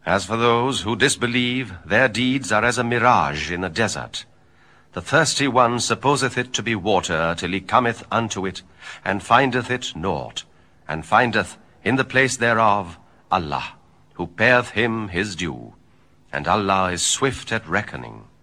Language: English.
As for those who disbelieve, their deeds are as a mirage in a desert. The thirsty one supposeth it to be water till he cometh unto it, and findeth it naught, and findeth in the place thereof Allah, who payeth him his due, and Allah is swift at reckoning.